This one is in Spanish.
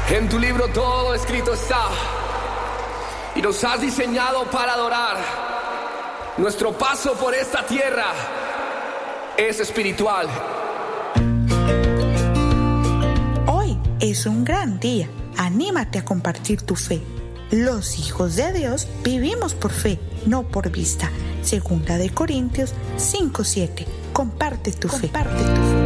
En tu libro todo escrito está. Y nos has diseñado para adorar. Nuestro paso por esta tierra es espiritual. Hoy es un gran día. Anímate a compartir tu fe. Los hijos de Dios vivimos por fe, no por vista. 2 Corintios 5:7. Comparte tu fe.